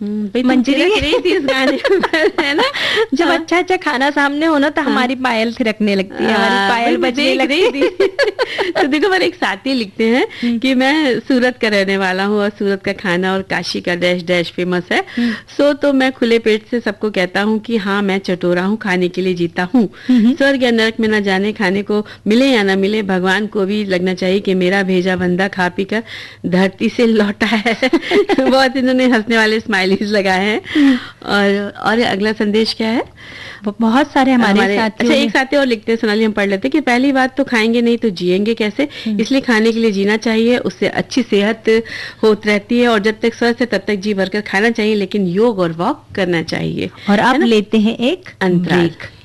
मंजरी थी इस गाने में, है ना। जब अच्छा अच्छा खाना सामने हो ना तो हमारी पायल थिरकने लगती है, हमारी पायल बजने लगती थी। तो देखो, मेरे एक साथी लिखते हैं कि मैं सूरत का रहने वाला हूँ और सूरत का खाना और काशी का डैश डैश फेमस है। सो तो मैं खुले पेट से सबको कहता हूँ कि हाँ, मैं चटोरा हूँ, खाने के लिए जीता हूँ। स्वर्ग या नरक में न जाने, खाने को मिले या ना मिले, भगवान को भी लगना चाहिए कि मेरा भेजा बंदा खा पी कर धरती से लौटा है। बहुत इन्होंने हंसने वाले स्माइलीज लगाए हैं। और अगला संदेश क्या है? बहुत सारे हमारे साथियों अच्छा, एक साथी और लिखते हैं, सोनाली, हम पढ़ लेते हैं कि पहली बात तो खाएंगे नहीं तो जिएंगे कैसे, इसलिए खाने के लिए जीना चाहिए, उससे अच्छी सेहत होती रहती है और जब तक स्वस्थ है तब तक जी भरकर खाना चाहिए, लेकिन योग और वॉक करना चाहिए। और अब लेते हैं एक अंतराल।